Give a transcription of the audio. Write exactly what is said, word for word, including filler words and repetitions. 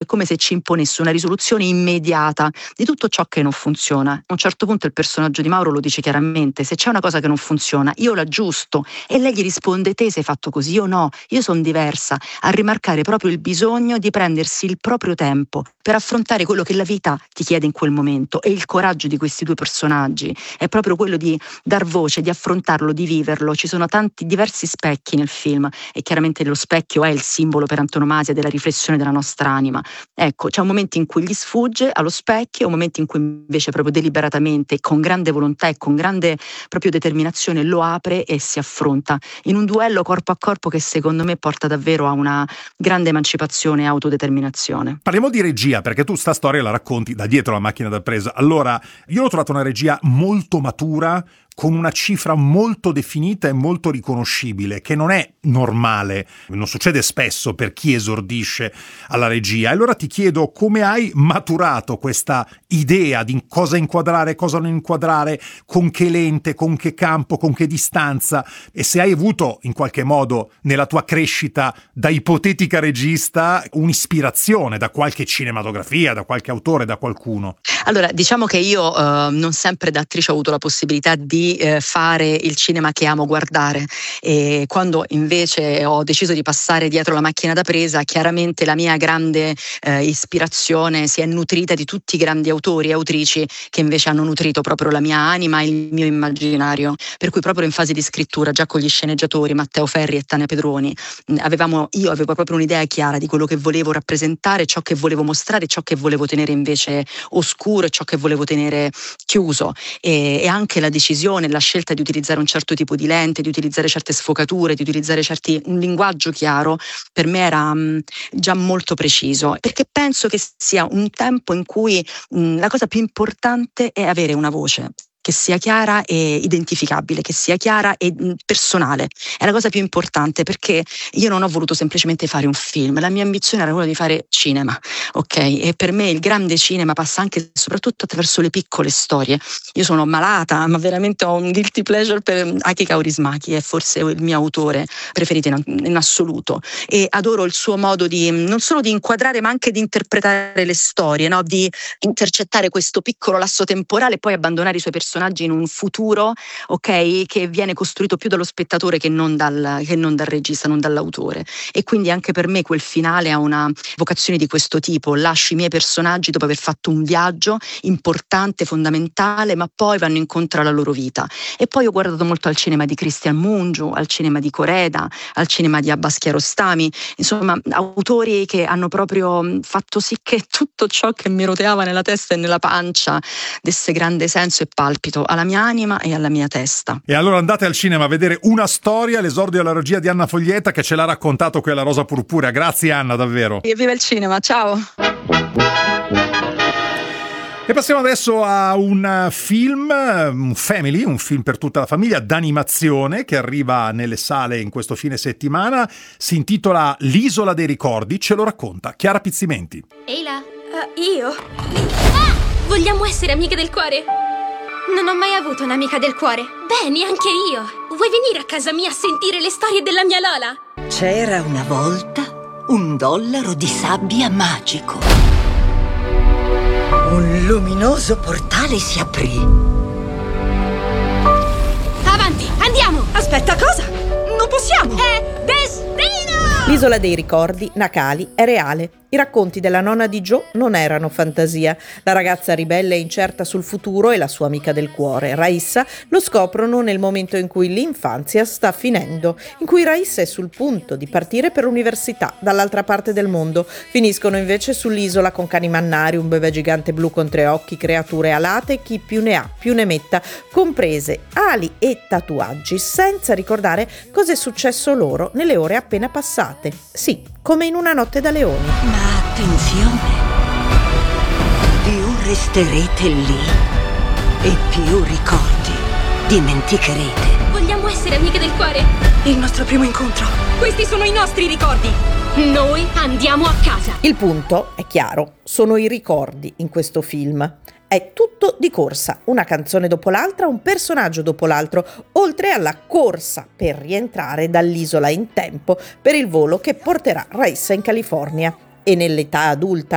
come se ci imponesse una risoluzione immediata di tutto ciò che non funziona. A un certo punto il personaggio di Mauro lo dice chiaramente: se c'è una cosa che non funziona io l'aggiusto, e lei gli risponde: te sei fatto così, io no, io sono diversa, a rimarcare proprio il bisogno di prendersi il proprio tempo per affrontare quello che la vita ti chiede in quel momento. E il coraggio di questi due personaggi è proprio quello di dar voce, di affrontarlo, di viverlo. Ci sono tanti diversi specchi nel film e chiaramente lo specchio è il simbolo per antonomasia della riflessione della nostra anima. Ecco, c'è un momento in cui gli sfugge allo specchio, un momento in cui invece proprio deliberatamente, con grande volontà e con grande proprio determinazione lo apre e si affronta in un duello corpo a corpo che secondo me porta davvero a una grande emancipazione e autodeterminazione. Parliamo di regia, perché tu sta storia la racconti da dietro la macchina da presa. Allora, io ho trovato una regia molto matura, con una cifra molto definita e molto riconoscibile, che non è normale, non succede spesso per chi esordisce alla regia. E allora ti chiedo come hai maturato questa idea di cosa inquadrare, cosa non inquadrare, con che lente, con che campo, con che distanza, e se hai avuto in qualche modo nella tua crescita da ipotetica regista un'ispirazione da qualche cinematografia, da qualche autore, da qualcuno. Allora, diciamo che io eh, non sempre da attrice ho avuto la possibilità di eh, fare il cinema che amo guardare, e quando invece ho deciso di passare dietro la macchina da presa, chiaramente la mia grande eh, ispirazione si è nutrita di tutti i grandi autori e autrici che invece hanno nutrito proprio la mia anima e il mio immaginario, per cui proprio in fase di scrittura, già con gli sceneggiatori Matteo Ferri e Tania Pedroni, avevamo, io avevo proprio un'idea chiara di quello che volevo rappresentare, ciò che volevo mostrare, ciò che volevo tenere invece oscuro e ciò che volevo tenere chiuso, e, e anche la decisione, la scelta di utilizzare un certo tipo di lente, di utilizzare certe sfocature, di utilizzare certi, un linguaggio chiaro, per me era mh, già molto preciso, perché penso che sia un tempo in cui mh, la cosa più importante è avere una voce che sia chiara e identificabile, che sia chiara e personale. È la cosa più importante, perché io non ho voluto semplicemente fare un film, la mia ambizione era quella di fare cinema, ok? E per me il grande cinema passa anche e soprattutto attraverso le piccole storie. Io sono malata, ma veramente ho un guilty pleasure per Aki Kaurismäki, è forse il mio autore preferito in, in assoluto, e adoro il suo modo di non solo di inquadrare ma anche di interpretare le storie, no? Di intercettare questo piccolo lasso temporale e poi abbandonare i suoi personaggi in un futuro, ok, che viene costruito più dallo spettatore che non dal, che non dal regista, non dall'autore. E quindi anche per me quel finale ha una vocazione di questo tipo: lascio i miei personaggi dopo aver fatto un viaggio importante, fondamentale, ma poi vanno incontro alla loro vita. E poi ho guardato molto al cinema di Cristian Mungiu, al cinema di Coreda, al cinema di Abbas Kiarostami, insomma autori che hanno proprio fatto sì che tutto ciò che mi roteava nella testa e nella pancia desse grande senso e palpito alla mia anima e alla mia testa. E allora andate al cinema a vedere Una storia, l'esordio alla regia di Anna Foglietta, che ce l'ha raccontato qui alla Rosa Purpurea. Grazie Anna, davvero. E viva il cinema, ciao! E passiamo adesso a un film, un family, un film per tutta la famiglia d'animazione che arriva nelle sale in questo fine settimana. Si intitola L'isola dei ricordi, ce lo racconta Chiara Pizzimenti. Eila, uh, io? Ah! Vogliamo essere amiche del cuore? Non ho mai avuto un'amica del cuore. Beh, neanche io. Vuoi venire a casa mia a sentire le storie della mia Lola? C'era una volta un dollaro di sabbia magico. Un luminoso portale si aprì. Avanti, andiamo! Aspetta, cosa? Non possiamo! È destino! L'isola dei ricordi, Nakali, è reale. I racconti della nonna di Joe non erano fantasia. La ragazza ribelle e incerta sul futuro e la sua amica del cuore, Raissa, lo scoprono nel momento in cui l'infanzia sta finendo, in cui Raissa è sul punto di partire per l'università dall'altra parte del mondo. Finiscono invece sull'isola con cani mannari, un bebè gigante blu con tre occhi, creature alate e chi più ne ha più ne metta, comprese ali e tatuaggi, senza ricordare cosa è successo loro nelle ore appena passate. Sì, come in Una notte da leoni. Ma attenzione, più resterete lì e più ricordi dimenticherete. Vogliamo essere amiche del cuore? Il nostro primo incontro. Questi sono i nostri ricordi. Noi andiamo a casa. Il punto è chiaro, sono i ricordi in questo film. È tutto di corsa, una canzone dopo l'altra, un personaggio dopo l'altro, oltre alla corsa per rientrare dall'isola in tempo per il volo che porterà Raissa in California. E nell'età adulta